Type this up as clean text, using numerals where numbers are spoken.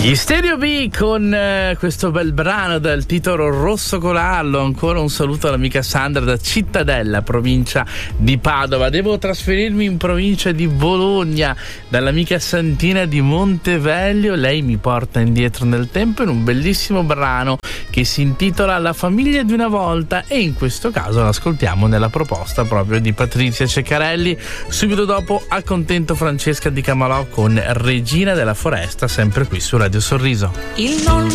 Gli Stereo B con questo bel brano dal titolo Rosso Colallo. Ancora un saluto all'amica Sandra da Cittadella, provincia di Padova. Devo trasferirmi in provincia di Bologna dall'amica Santina di Monteveglio. Lei mi porta indietro nel tempo in un bellissimo brano che si intitola La famiglia di una volta, e in questo caso l'ascoltiamo nella proposta proprio di Patrizia Ceccarelli. Subito dopo Accontento Francesca Di Camalò con Regina della Foresta, sempre qui su Radio Sorriso. Il non